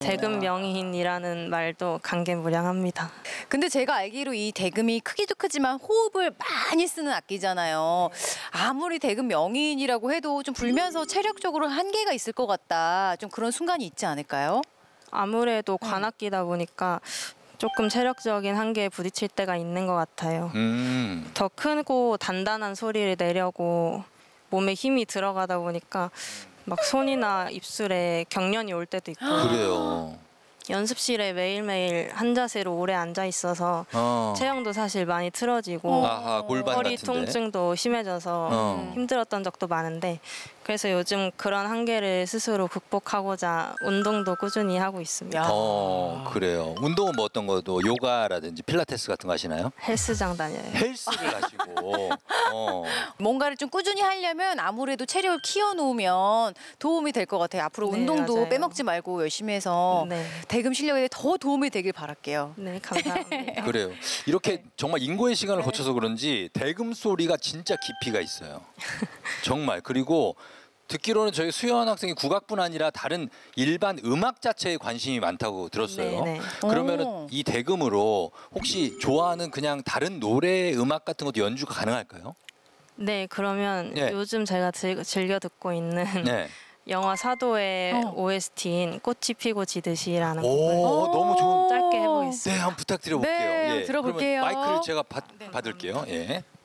대금 명인이라는 말도 감개무량합니다. 근데 제가 알기로 이 대금이 크기도 크지만 호흡을 많이 쓰는 악기잖아요. 아무리 대금 명인이라고 해도 좀 불면서 체력적으로 한계가 있을 것 같다. 좀 그런 순간이 있지 않을까요? 아무래도 관악기다 보니까 조금 체력적인 한계에 부딪힐 때가 있는 것 같아요. 더 크고 단단한 소리를 내려고 몸에 힘이 들어가다 보니까 막 손이나 입술에 경련이 올 때도 있고 그래요. 연습실에 매일매일 한 자세로 오래 앉아 있어서 체형도 사실 많이 틀어지고 아하, 골반 허리 같은데. 통증도 심해져서 힘들었던 적도 많은데 그래서 요즘 그런 한계를 스스로 극복하고자 운동도 꾸준히 하고 있습니다. 그래요. 운동은 뭐 어떤 거도 요가라든지 필라테스 같은 거 하시나요? 헬스장 다녀요. 헬스를 하시고. 뭔가를 좀 꾸준히 하려면 아무래도 체력을 키워놓으면 도움이 될 것 같아요. 앞으로 네, 운동도 맞아요. 빼먹지 말고 열심히 해서 네. 대금 실력에 더 도움이 되길 바랄게요. 네, 감사합니다. 그래요. 이렇게 정말 인고의 시간을 거쳐서 그런지 대금 소리가 진짜 깊이가 있어요. 정말. 그리고 듣기로는 저희 수연 학생이 국악뿐 아니라 다른 일반 음악 자체에 관심이 많다고 들었어요. 네네. 그러면은 이 대금으로 혹시 좋아하는 그냥 다른 노래 음악 같은 것도 연주가 가능할까요? 네, 그러면 네. 요즘 제가 즐겨 듣고 있는 네. 영화 사도의 OST인 꽃이 피고 지듯이라는 오, 곡을 너무 좋은. 짧게 해보겠습니다. 네, 한번 부탁드려 볼게요. 네, 한번 들어볼게요. 그러면 마이크를 제가 받을게요. 예.